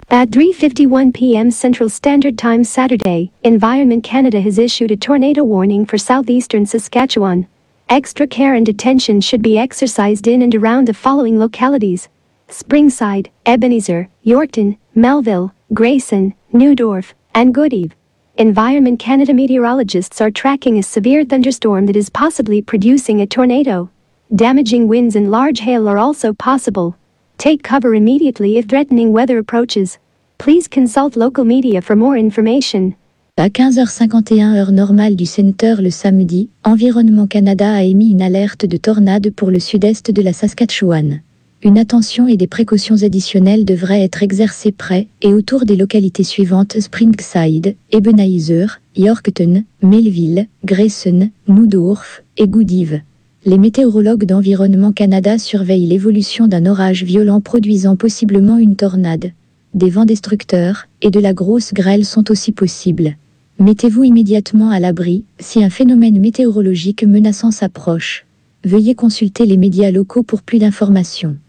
At 3:51 p.m. Central Standard Time Saturday, Environment Canada has issued a tornado warning for southeastern Saskatchewan. Extra care and attention should be exercised in and around the following localities: Springside, Ebenezer, Yorkton, Melville, Grayson, Newdorf, and Goodeve. Environment Canada meteorologists are tracking a severe thunderstorm that is possibly producing a tornado. Damaging winds and large hail are also possible. Take cover immediately if threatening weather approaches. Please consult local media for more information. À 15h51 heure normale du Centre le samedi, Environnement Canada a émis une alerte de tornade pour le sud-est de la Saskatchewan. Une attention et des précautions additionnelles devraient être exercées près et autour des localités suivantes: Springside, Ebenezer, Yorkton, Melville, Grayson, Newdorf et Goodeve. Les météorologues d'Environnement Canada surveillent l'évolution d'un orage violent produisant possiblement une tornade. Des vents destructeurs et de la grosse grêle sont aussi possibles. Mettez-vous immédiatement à l'abri si un phénomène météorologique menaçant s'approche. Veuillez consulter les médias locaux pour plus d'informations.